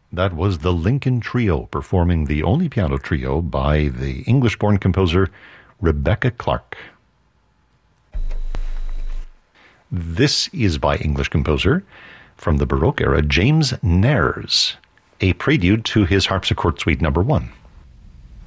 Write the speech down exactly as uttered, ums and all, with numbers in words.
That was the Lincoln Trio performing the only piano trio by the English-born composer Rebecca Clark. This is by English composer from the Baroque era, James Nares, a prelude to his harpsichord suite number one.